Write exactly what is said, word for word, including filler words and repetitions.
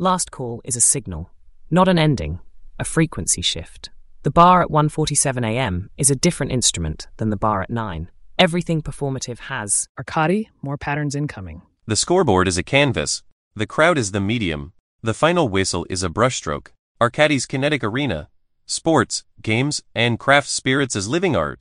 Last call is a signal, not an ending, a frequency shift. The bar at one forty-seven a m is a different instrument than the bar at nine. Everything performative has Arcadi, more patterns incoming. The scoreboard is a canvas. The crowd is the medium. The final whistle is a brushstroke. Arcadi's kinetic arena. Sports, games, and craft spirits as living art.